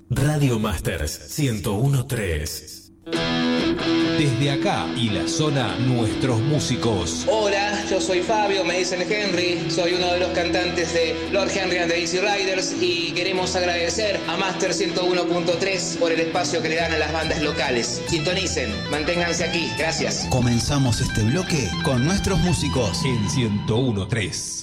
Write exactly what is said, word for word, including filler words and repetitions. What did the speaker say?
Radio Masters ciento uno punto tres. Desde acá y la zona, nuestros músicos. Hola, yo soy Fabio, me dicen Henry, soy uno de los cantantes de Lord Henry and the Easy Riders y queremos agradecer a Master ciento uno punto tres por el espacio que le dan a las bandas locales. Sintonicen, manténganse aquí, gracias. Comenzamos este bloque con nuestros músicos en ciento uno punto tres.